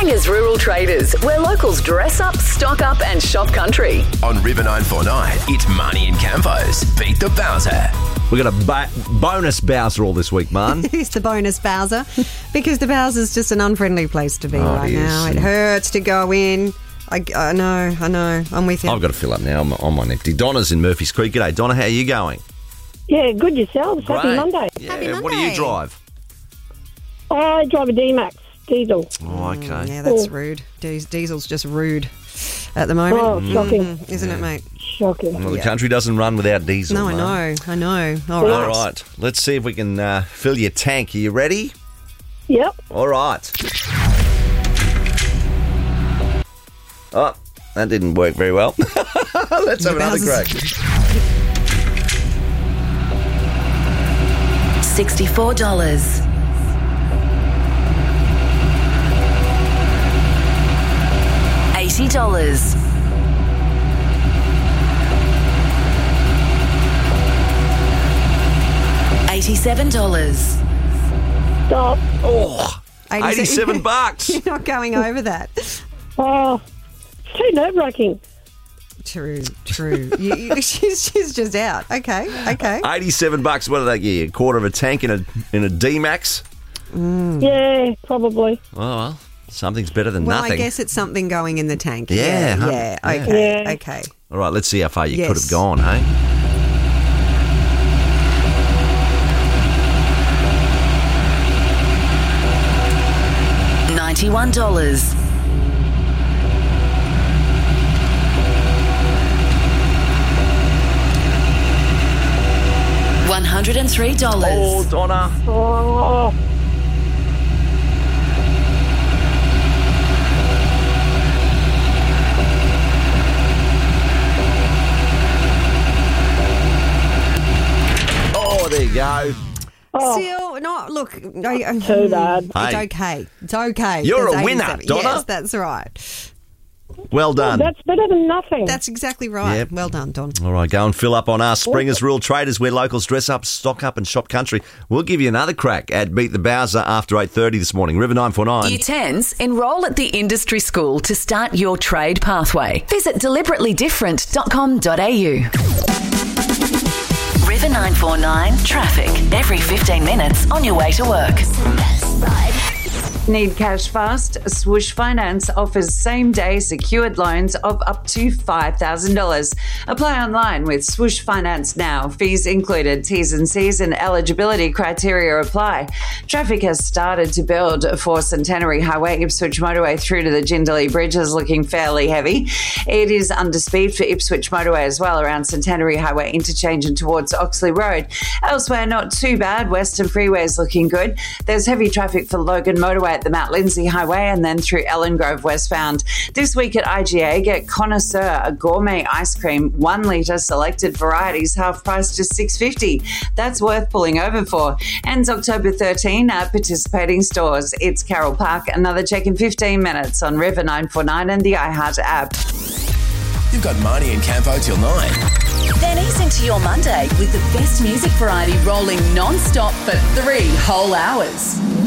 Springer's Rural Traders, where locals dress up, stock up and shop country. On River 949, it's Marnie and Campo's Beat the Bowser. We've got a bonus Bowser all this week, Man. It's the bonus Bowser because the Bowser's just an unfriendly place to be right now. It hurts to go in. I know. I'm with you. I've got to fill up now. I'm on empty. Donna's in Murphy's Creek. G'day, Donna. How are you going? Yeah, good yourselves. Great. Happy Monday. Yeah, Happy what do you Monday. drive? I drive a D-Max diesel. Oh, okay. Yeah, that's rude. Diesel's just rude at the moment. Oh, shocking. Isn't it, mate? Shocking. Well, the country doesn't run without diesel. No, mate. I know. All right. All right. Let's see if we can fill your tank. Are you ready? Yep. All right. Oh, that didn't work very well. Let's have another crack. $64. $80. $87. Stop. Oh, 87 bucks. You're not going over that. Oh, it's too nerve-wracking. True. She's just out. Okay. 87 bucks. What did they give you? A quarter of a tank in a D-Max? Yeah, probably. Oh, well, something's better than Well, nothing. I guess it's something going in the tank. Yeah, huh? Yeah. Yeah. Okay. All right, let's see how far you Yes. could have gone, hey? $91. $103. Oh, Donna. Oh, Oh, there you go. Still, not look. too bad. It's Hey. okay. It's okay. You're There's a winner, 87. Donna. Yes, that's right. Well done. That's better than nothing. That's exactly right. Yep. Well done, Don. All right, go and fill up on us. Springer's Rural Traders, where locals dress up, stock up and shop country. We'll give you another crack at Beat the Bowser after 8:30 this morning. River 949. Year 10s, enrol at the industry school to start your trade pathway. Visit deliberatelydifferent.com.au. River 949 traffic every 15 minutes on your way to work. Need cash fast? Swoosh Finance offers same-day secured loans of up to $5,000. Apply online with Swoosh Finance now. Fees included. T's and C's and eligibility criteria apply. Traffic has started to build for Centenary Highway. Ipswich Motorway through to the Jindalee Bridge is looking fairly heavy. It is under speed for Ipswich Motorway as well around Centenary Highway interchange and towards Oxley Road. Elsewhere, not too bad. Western Freeway is looking good. There's heavy traffic for Logan Motorway at the Mount Lindsay Highway and then through Ellen Grove westbound. This week at IGA, get Connoisseur, a gourmet ice cream, 1 litre selected varieties, half price just $6.50. That's worth pulling over for. Ends October 13 at participating stores. It's Carroll Park. Another check in 15 minutes on River 949 and the iHeart app. You've got Marnie and Campo till 9. Then ease into your Monday with the best music variety rolling non-stop for 3 whole hours.